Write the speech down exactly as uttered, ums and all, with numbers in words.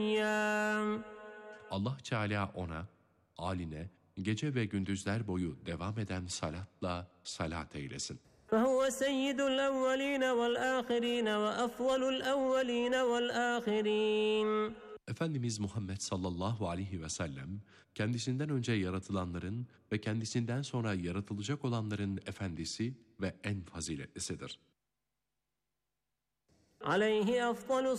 Allah Teala ona, âline, gece ve gündüzler boyu devam eden salatla salat eylesin. فَهُوَ سَيِّدُ الْأَوَّلِينَ وَالْآخِرِينَ وَأَفْضَلُ الْأَوَّلِينَ وَالْآخِرِينَ. Efendimiz Muhammed sallallahu aleyhi ve sellem, kendisinden önce yaratılanların ve kendisinden sonra yaratılacak olanların efendisi ve en faziletlisidir. عَلَيْهِ أَفْضَلُ